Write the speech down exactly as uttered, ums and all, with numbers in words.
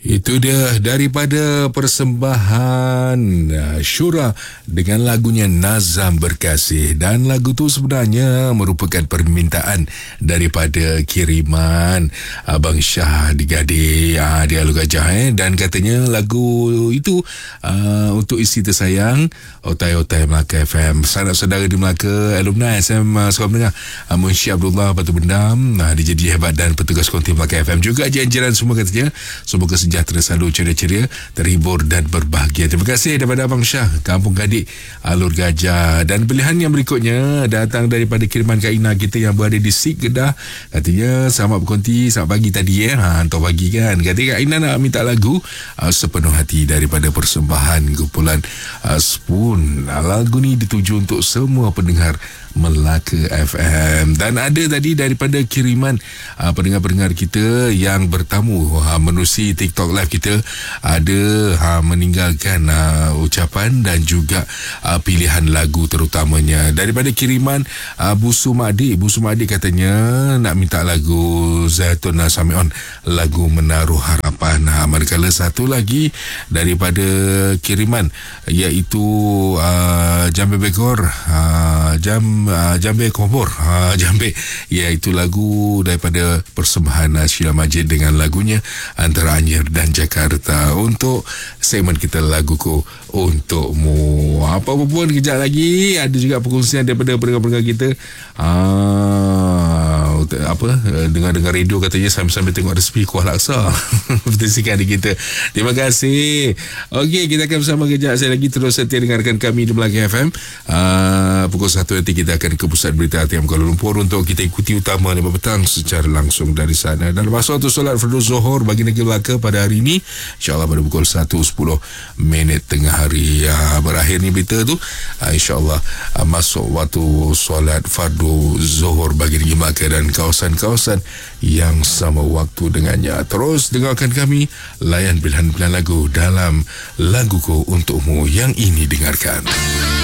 Itu dia daripada persembahan uh, Syura dengan lagunya Nazam Berkasih. Dan lagu tu sebenarnya merupakan permintaan daripada kiriman Abang Syah di Gadir, uh, di Alur Gajah eh. Dan katanya lagu itu uh, untuk isteri tersayang Otai-Otai Melaka F M, saudara-saudara di Melaka, alumni S M uh, sekolah menengah uh, Munshi Abdullah Batu Bendam, uh, D J D Hebat dan petugas konti Melaka F M, juga jiran-jiran semua katanya. Semoga sejahtera, selalu ceria-ceria, terhibur dan berbahagia. Terima kasih daripada Abang Syah, Kampung Gadik, Alur Gajah. Dan pilihan yang berikutnya datang daripada kiriman Kak Ina kita yang berada di Sik Kedah. Katanya selamat berkonti, selamat pagi tadi eh. Ha, hantar pagi kan. Katanya Kak Ina nak minta lagu uh, Sepenuh Hati daripada persembahan kumpulan uh, Spoon. Uh, lagu ni dituju untuk semua pendengar Melaka F M. Dan ada tadi daripada kiriman uh, pendengar-pendengar kita yang bertamu uh, menerusi TikTok live kita, ada uh, meninggalkan uh, ucapan dan juga uh, pilihan lagu terutamanya daripada kiriman uh, Bu Sumadi. Bu Sumadi katanya nak minta lagu Zaitun Samion, lagu Menaruh Harapan. Uh, manakala satu lagi daripada kiriman iaitu uh, Jambe Begor, uh, Jam Uh, Jambe Kompor, uh, Jambe, iaitu lagu daripada persembahan uh, Sheila Majid dengan lagunya Antara Anyer dan Jakarta. Untuk segmen kita Laguku Untukmu. Apa-apa pun kejap lagi ada juga perkongsian daripada pendengar-pendengar kita. Uh, apa dengar-dengar radio katanya sambil-sambil tengok respi Kuala Laksa. Petisikan di kita. Terima kasih. Okey, kita akan bersama kejap saya lagi. Terus setia dengarkan kami di Melaka F M. Uh, pukul satu nanti kita akan ke pusat berita T M Kuala Lumpur untuk kita ikuti utama lima petang secara langsung dari sana. Dan lepas waktu solat fardu Zuhur bagi negeri Melaka pada hari ini, insyaAllah pada pukul satu sepuluh minit tengah hari uh, berakhir ni berita tu, uh, insyaAllah uh, masuk waktu solat fardu Zuhur bagi negeri Melaka dan kawasan-kawasan yang sama waktu dengannya. Terus dengarkan kami, layan pilihan-pilihan lagu dalam Laguku Untukmu yang ini dengarkan.